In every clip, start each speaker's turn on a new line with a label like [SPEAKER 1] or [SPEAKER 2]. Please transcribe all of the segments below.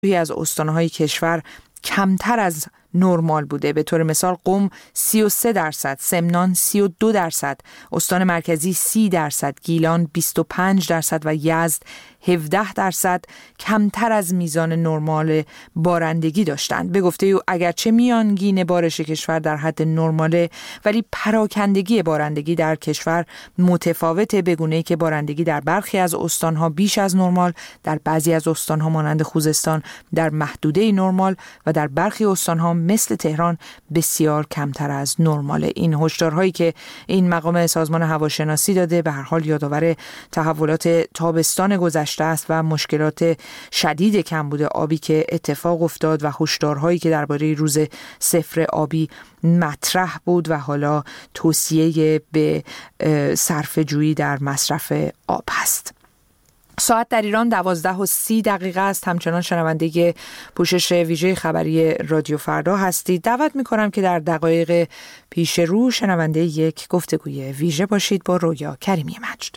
[SPEAKER 1] توی از استانهای کشور کمتر از نرمال بوده. به طور مثال قم 33%، سمنان 32%، استان مرکزی 30%، گیلان 25% و یزد 17% کمتر از میزان نرمال بارندگی داشتند. به گفته او اگرچه میانگین بارش کشور در حد نرماله، ولی پراکندگی بارندگی در کشور متفاوته، به گونه‌ای که بارندگی در برخی از استانها بیش از نرمال، در بعضی از استانها مانند خوزستان در محدوده نرمال و در برخی استانها مثل تهران بسیار کمتر از نرماله. این هشدارهایی که این مقام سازمان هواشناسی داده به هر حال یادآور تحولات تابستان گذشته است و مشکلات شدید کمبود آبی که اتفاق افتاد و هشدارهایی که درباره روز صفر آبی مطرح بود و حالا توصیه به صرفه‌جویی در مصرف آب هست. ساعت در ایران 12:30 است. همچنان شنونده پوشش ویژه خبری رادیو فردا هستید. دعوت می‌کنم که در دقایق پیش رو شنونده یک گفتگوی ویژه باشید با رویا کریمی مجد.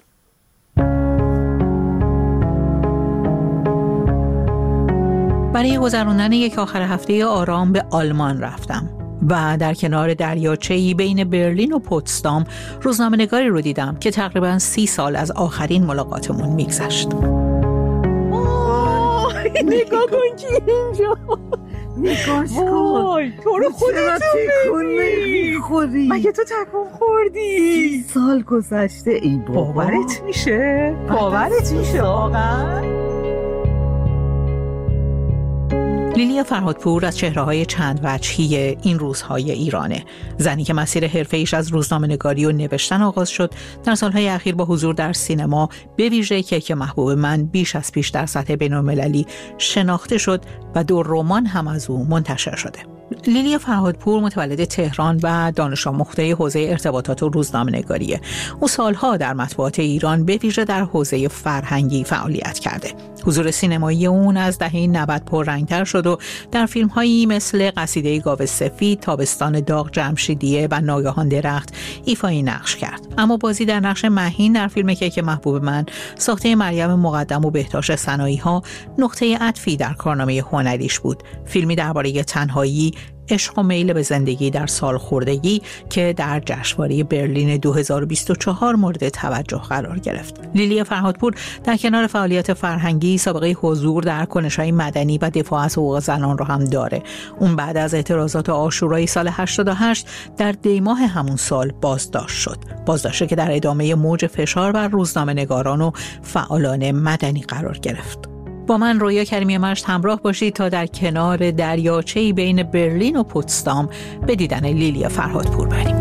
[SPEAKER 2] برای گذراندن یک آخر هفته آرام به آلمان رفتم و در کنار دریاچه‌ای بین برلین و پوتسدام روزنامه‌نگاری رو دیدم که تقریباً 30 سال از آخرین ملاقاتمون میگذشت.
[SPEAKER 3] نگاه کن که اینجا نگاه کن تو رو خودت میخوری مگه تو تکون خوردی؟ 30 سال گذشته. ای باورت میشه؟ باورت میشه واقعا؟
[SPEAKER 2] لیلیا فرهادپور از چهره‌های چند وجهی این روزهای ایرانه. زنی که مسیر حرفه‌ایش از روزنامه‌نگاری و نوشتن آغاز شد، در سالهای اخیر با حضور در سینما به ویژه کیک محبوب من بیش از پیش در سطح بین‌المللی شناخته شد و 2 رمان هم از او منتشر شده. لیلیا فرهادپور متولد تهران و دانش آموخته حوزه ارتباطات و روزنامه‌نگاریه. او سالها در مطبوعات ایران به ویژه در حوزه فرهنگی فعالیت کرده. حضور سینمایی اون از دهه 90 پررنگ‌تر شد و در فیلم‌هایی مثل قصیده گاو سفید، تابستان داغ جمشیدیه و ناگهان درخت ایفای نقش کرد. اما بازی در نقش مهین در فیلم کیک محبوب من، ساخته مریم مقدم و بهتاش سنایی‌ها، نقطه عطفی در کارنامه هنریش بود. فیلمی درباره تنهایی، عشق و میل به زندگی در سالخوردگی که در جشنواره برلین 2024 مورد توجه قرار گرفت. لیلیا فرهادپور در کنار فعالیت فرهنگی سابقه حضور در کنش‌های مدنی و دفاع از حقوق زنان را هم داره. اون بعد از اعتراضات عاشورای سال 88 در دی‌ماه همون سال بازداشت شد. بازداشتی که در ادامه موج فشار بر روزنامه‌نگاران و فعالان مدنی قرار گرفت. با من رویا کریمی مجد همراه باشید تا در کنار دریاچه‌ای بین برلین و پوتسدام به دیدن لیلیا فرهادپور بریم.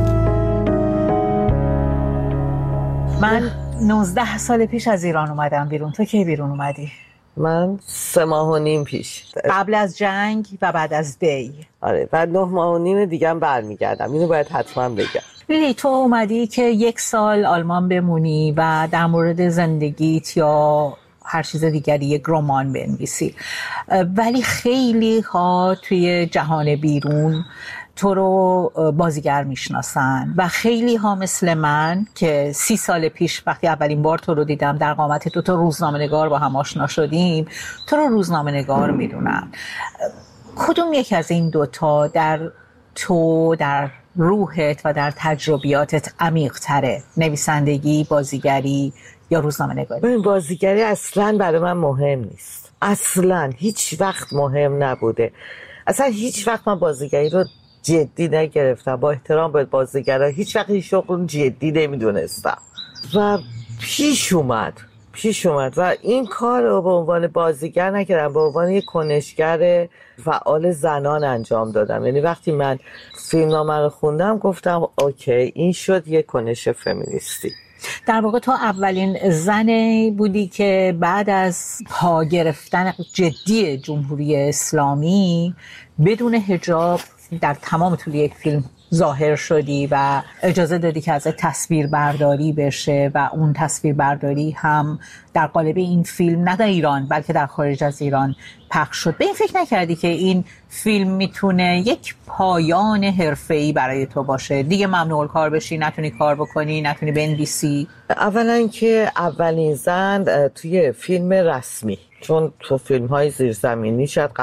[SPEAKER 2] من 19 سال پیش از ایران اومدم بیرون. تو کی بیرون اومدی؟
[SPEAKER 3] من 3 ماه و نیم پیش.
[SPEAKER 2] قبل از جنگ و بعد از دی.
[SPEAKER 3] آره، بعد 9 ماه و نیم دیگه هم برمیگردم. اینو باید حتما بگم.
[SPEAKER 2] لیلی، تو اومدی که 1 سال آلمان بمونی و در مورد زندگیت یا هر چیز دیگری یک رمان بنویسی، ولی خیلی ها توی جهان بیرون تو رو بازیگر میشناسن و خیلی ها مثل من که 30 سال پیش وقتی اولین بار تو رو دیدم در قامت تو تا روزنامه‌نگار با هم آشنا شدیم، تو رو روزنامه‌نگار میدونن. کدوم یک از این دوتا در تو، در روحت و در تجربیاتت عمیق تره؟ نویسندگی، بازیگری یا روزنامه‌نگاری؟
[SPEAKER 3] بازیگری اصلا برای من مهم نیست. اصلا هیچ وقت مهم نبوده. اصلا هیچ وقت من بازیگری رو جدی نگرفتم. با احترام به بازیگرا هیچ وقت این شغل جدی نمیدونستم و پیش اومد و این کار رو به عنوان بازیگر نکردم، به عنوان یک کنشگر فعال زنان انجام دادم. یعنی وقتی من فیلمنامه رو خوندم گفتم اوکی، این شد یک کنش فمینیستی.
[SPEAKER 2] در واقع تو اولین زنی بودی که بعد از پا گرفتن جدی جمهوری اسلامی بدون حجاب در تمام طول یک فیلم ظاهر شدی و اجازه دادی که از تصویر برداری بشه و اون تصویر برداری هم در قالب این فیلم نه در ایران بلکه در خارج از ایران پخش شد. به این فکر نکردی که این فیلم میتونه یک پایان حرفه‌ای برای تو باشه؟ دیگه ممنوع الکار بشی، نتونی کار بکنی، نتونی بنویسی؟
[SPEAKER 3] اولا که اولین زن توی فیلم رسمی، چون تو فیلم های زیرزمینی شاید